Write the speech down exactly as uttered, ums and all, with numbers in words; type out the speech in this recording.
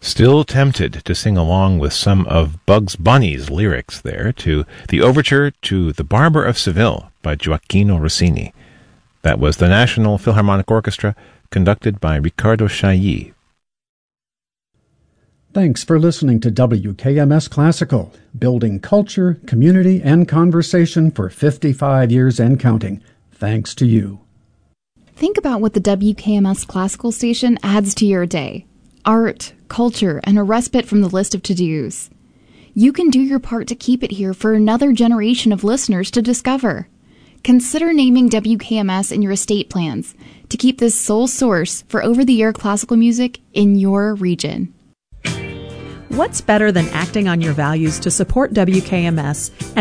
Still tempted to sing along with some of Bugs Bunny's lyrics there to the overture to The Barber of Seville by Gioacchino Rossini. That was the National Philharmonic Orchestra, conducted by Riccardo Chailly. Thanks for listening to W K M S Classical, building culture, community, and conversation for fifty-five years and counting. Thanks to you. Think about what the W K M S Classical station adds to your day. Art, culture, and a respite from the list of to-dos. You can do your part to keep it here for another generation of listeners to discover. Consider naming W K M S in your estate plans to keep this sole source for over-the-air classical music in your region. What's better than acting on your values to support W K M S and